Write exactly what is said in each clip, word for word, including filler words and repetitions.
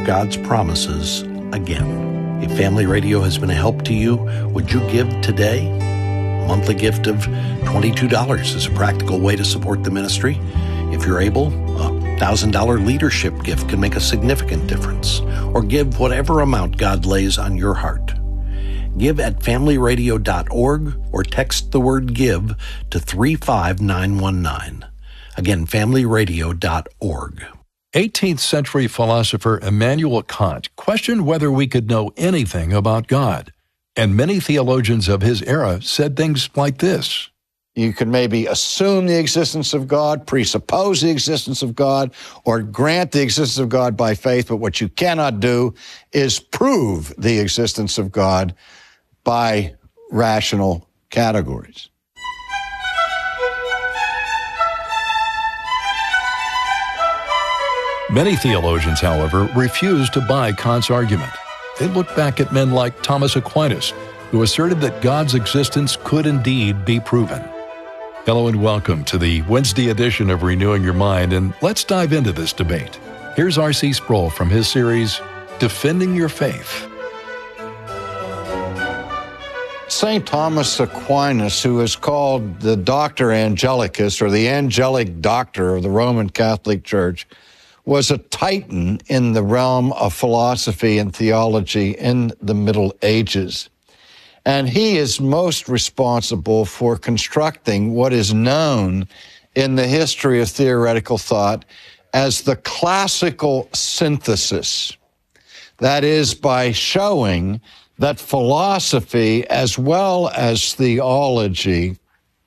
God's promises again. If Family Radio has been a help to you, would you give today? A monthly gift of twenty-two dollars is a practical way to support the ministry. If you're able, a one thousand dollars leadership gift can make a significant difference. Or give whatever amount God lays on your heart. Give at family radio dot org or text the word GIVE to three five nine one nine. Again, family radio dot org. eighteenth century philosopher Immanuel Kant questioned whether we could know anything about God, and many theologians of his era said things like this. You can maybe assume the existence of God, presuppose the existence of God, or grant the existence of God by faith, but what you cannot do is prove the existence of God by rational categories. Many theologians, however, refused to buy Kant's argument. They looked back at men like Thomas Aquinas, who asserted that God's existence could indeed be proven. Hello and welcome to the Wednesday edition of Renewing Your Mind, and let's dive into this debate. Here's R C Sproul from his series, Defending Your Faith. Saint Thomas Aquinas, who is called the Doctor Angelicus, or the angelic doctor of the Roman Catholic Church, was a titan in the realm of philosophy and theology in the Middle Ages. And he is most responsible for constructing what is known in the history of theoretical thought as the classical synthesis. That is, by showing that philosophy as well as theology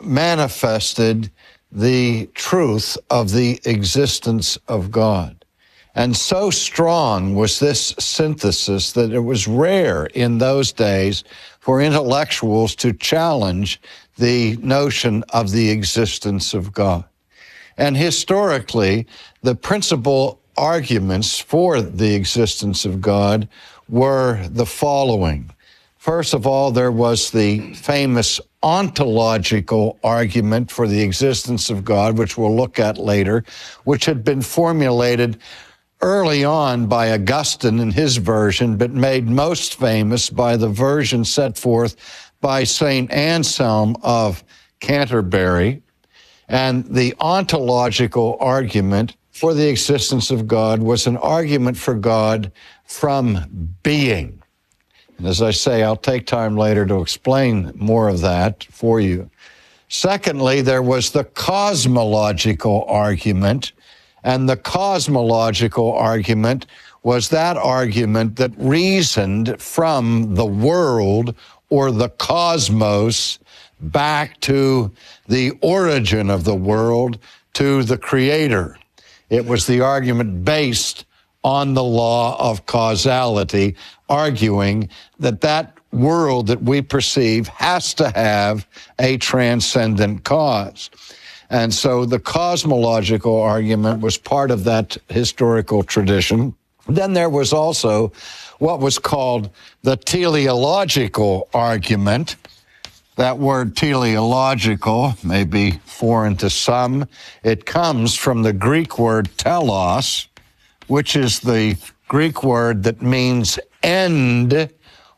manifested the truth of the existence of God. And so strong was this synthesis that it was rare in those days for intellectuals to challenge the notion of the existence of God. And historically, the principal arguments for the existence of God were the following. First of all, there was the famous ontological argument for the existence of God, which we'll look at later, which had been formulated early on by Augustine in his version, but made most famous by the version set forth by Saint Anselm of Canterbury. And the ontological argument for the existence of God was an argument for God from being. And as I say, I'll take time later to explain more of that for you. Secondly, there was the cosmological argument. And the cosmological argument was that argument that reasoned from the world or the cosmos back to the origin of the world, to the Creator. It was the argument based on the law of causality, arguing that that world that we perceive has to have a transcendent cause. And so the cosmological argument was part of that historical tradition. Then there was also what was called the teleological argument. That word teleological may be foreign to some. It comes from the Greek word telos, which is the Greek word that means end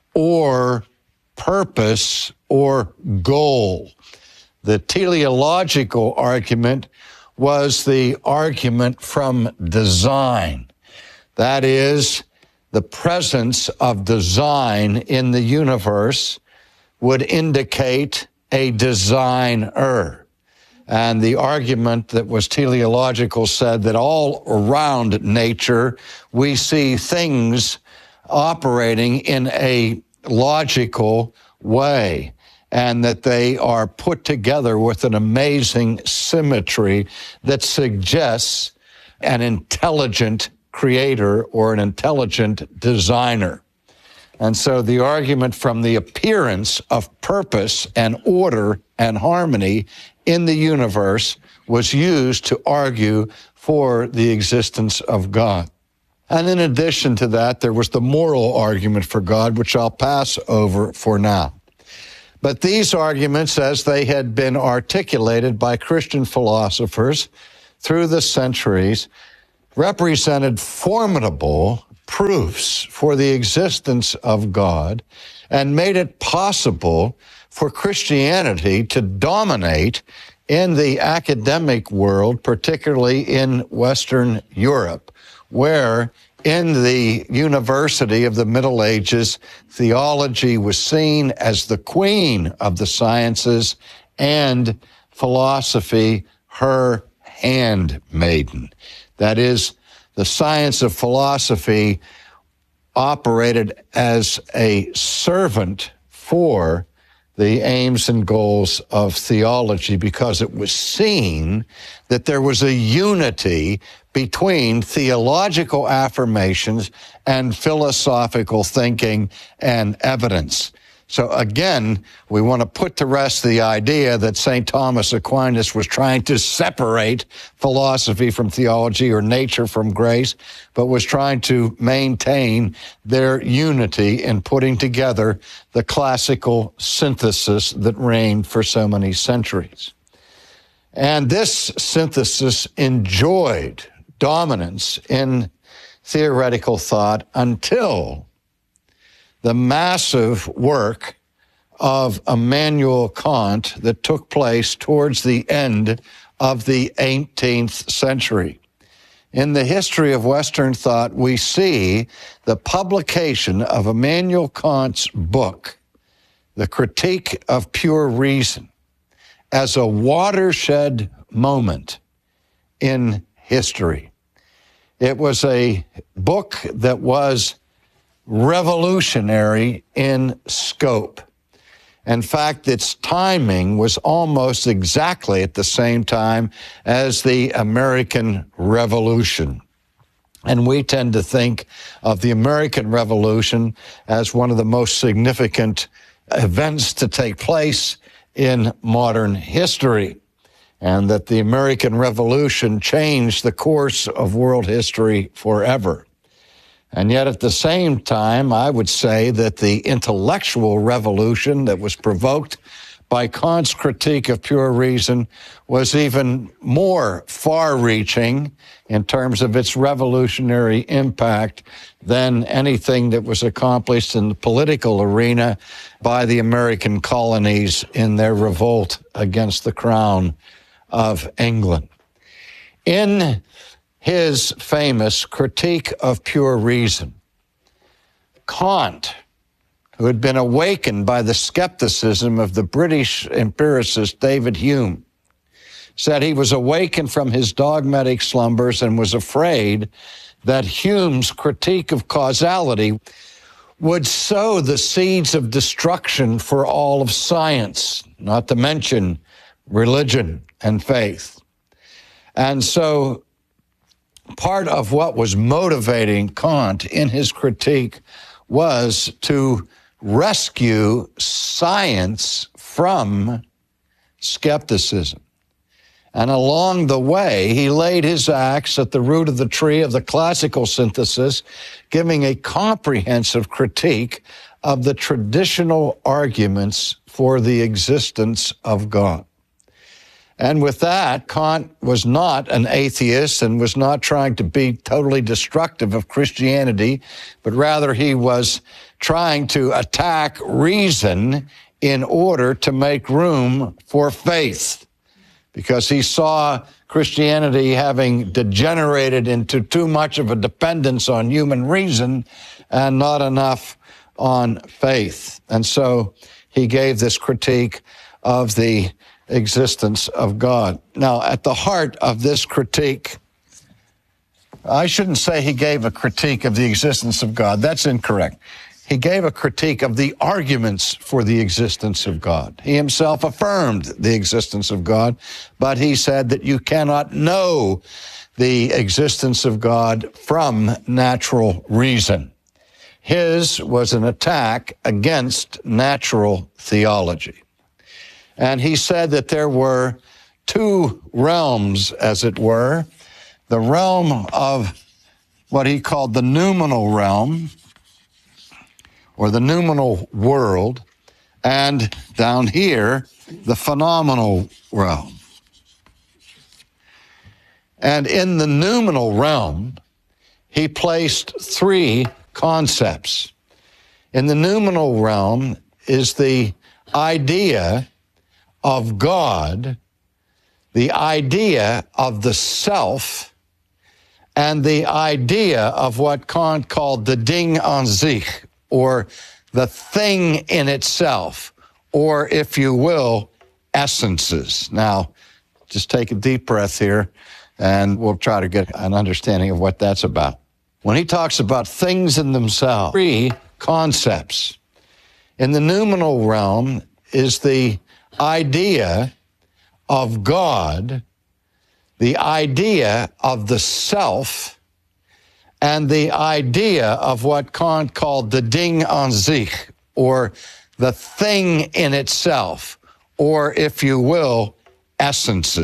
or purpose or goal. The teleological argument was the argument from design. That is, the presence of design in the universe would indicate a designer. And the argument that was teleological said that all around nature, we see things operating in a logical way, and that they are put together with an amazing symmetry that suggests an intelligent creator or an intelligent designer. And so the argument from the appearance of purpose and order and harmony in the universe was used to argue for the existence of God. And in addition to that, there was the moral argument for God, which I'll pass over for now. But these arguments, as they had been articulated by Christian philosophers through the centuries, represented formidable proofs for the existence of God and made it possible for Christianity to dominate in the academic world, particularly in Western Europe, where in the university of the Middle Ages, theology was seen as the queen of the sciences and philosophy her handmaiden. That is, the science of philosophy operated as a servant for the aims and goals of theology, because it was seen that there was a unity between theological affirmations and philosophical thinking and evidence. So again, we want to put to rest the idea that Saint Thomas Aquinas was trying to separate philosophy from theology or nature from grace, but was trying to maintain their unity in putting together the classical synthesis that reigned for so many centuries. And this synthesis enjoyed dominance in theoretical thought until the massive work of Immanuel Kant that took place towards the end of the eighteenth century. In the history of Western thought, we see the publication of Immanuel Kant's book, The Critique of Pure Reason, as a watershed moment in history. It was a book that was revolutionary in scope. In fact, its timing was almost exactly at the same time as the American Revolution. And we tend to think of the American Revolution as one of the most significant events to take place in modern history, and that the American Revolution changed the course of world history forever. And yet at the same time, I would say that the intellectual revolution that was provoked by Kant's critique of pure reason was even more far-reaching in terms of its revolutionary impact than anything that was accomplished in the political arena by the American colonies in their revolt against the crown of England. In his famous Critique of Pure Reason, Kant, who had been awakened by the skepticism of the British empiricist David Hume, said he was awakened from his dogmatic slumbers and was afraid that Hume's critique of causality would sow the seeds of destruction for all of science, not to mention religion and faith. And so part of what was motivating Kant in his critique was to rescue science from skepticism. And along the way, he laid his axe at the root of the tree of the classical synthesis, giving a comprehensive critique of the traditional arguments for the existence of God. And with that, Kant was not an atheist and was not trying to be totally destructive of Christianity, but rather he was trying to attack reason in order to make room for faith, because he saw Christianity having degenerated into too much of a dependence on human reason and not enough on faith. And so he gave this critique of the existence of God. Now, at the heart of this critique, I shouldn't say he gave a critique of the existence of God. That's incorrect. He gave a critique of the arguments for the existence of God. He himself affirmed the existence of God, but he said that you cannot know the existence of God from natural reason. His was an attack against natural theology. And he said that there were two realms, as it were, the realm of what he called the noumenal realm, or the noumenal world, and down here, the phenomenal realm. And in the noumenal realm, he placed three concepts. In the noumenal realm is the idea of God, the idea of the self, and the idea of what Kant called the Ding an sich, or the thing in itself, or, if you will, essences. Now, just take a deep breath here, and we'll try to get an understanding of what that's about. When he talks about things in themselves, three concepts. In the noumenal realm is the idea of God, the idea of the self, and the idea of what Kant called the Ding an sich, or the thing in itself, or, if you will, essences.